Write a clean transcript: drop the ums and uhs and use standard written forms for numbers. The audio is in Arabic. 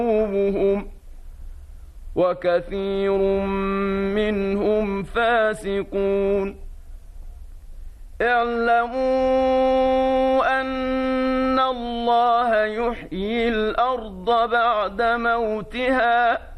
وكثير منهم فاسقون. اعلموا أن الله يحيي الأرض بعد موتها